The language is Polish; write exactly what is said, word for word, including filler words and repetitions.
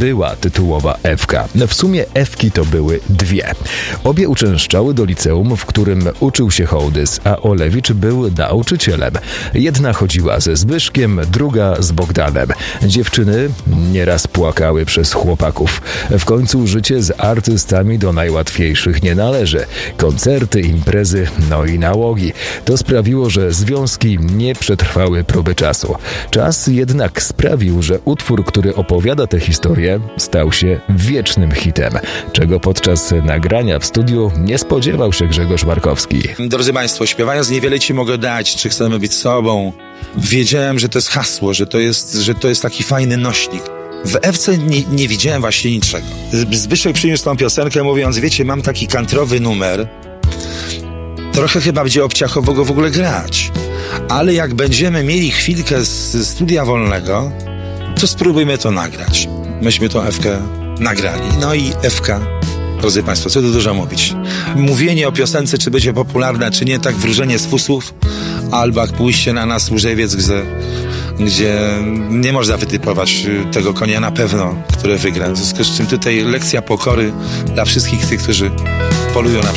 była tytułowa Ewka. W sumie Ewki to były dwie. Obie uczęszczały do liceum, w którym uczył się Hołdys, a Olewicz był nauczycielem. Jedna chodziła ze Zbyszkiem, druga z Bogdanem. Dziewczyny nieraz płakały przez chłopaków. W końcu życie z artystami do najłatwiejszych nie należy. Koncerty, imprezy, no i nałogi. To sprawiło, że związki nie przetrwały próby czasu. Czas jednak sprawił, że utwór, który opowiada tę historię, stał się wiecznym hitem, czego podczas nagrania w studiu nie spodziewał się Grzegorz Markowski. Drodzy Państwo, śpiewając Niewiele Ci mogę dać, czy chcemy być sobą, wiedziałem, że to jest hasło, że to jest, że to jest taki fajny nośnik. W Ewce nie, nie widziałem właśnie niczego. Zbyszek przyniósł tą piosenkę, mówiąc, wiecie, mam taki kantrowy numer, trochę chyba będzie obciachowo go w ogóle grać, ale jak będziemy mieli chwilkę z studia wolnego, to spróbujmy to nagrać. Myśmy tą Ewkę nagrali. No i Ewka, drodzy Państwo, co tu dużo mówić. Mówienie o piosence, czy będzie popularna, czy nie, tak wróżenie z fusów, albo jak pójście na nas Łżewiec, gdzie, gdzie nie można wytypować tego konia na pewno, który wygra. W związku z czym tutaj lekcja pokory dla wszystkich tych, którzy polują na